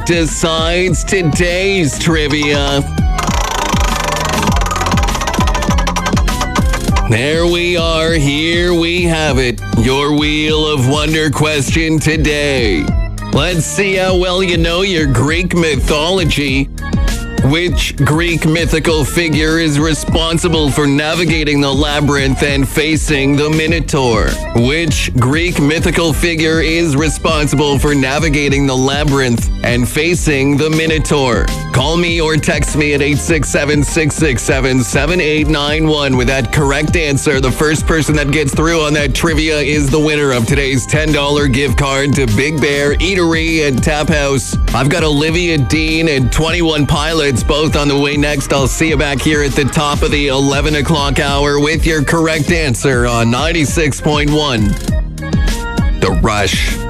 decides today's trivia. There we are, here we have it, your Wheel of Wonder question today. Let's see how well you know your Greek mythology. Which Greek mythical figure is responsible for navigating the labyrinth and facing the Minotaur? Which Greek mythical figure is responsible for navigating the labyrinth and facing the Minotaur? Call me or text me at 867-667-7891 with that correct answer. The first person that gets through on that trivia is the winner of today's $10 gift card to Big Bear Eatery and Tap House. I've got Olivia Dean and 21 Pilots both on the way next. I'll see you back here at the top of the 11 o'clock hour with your correct answer on 96.1 The Rush.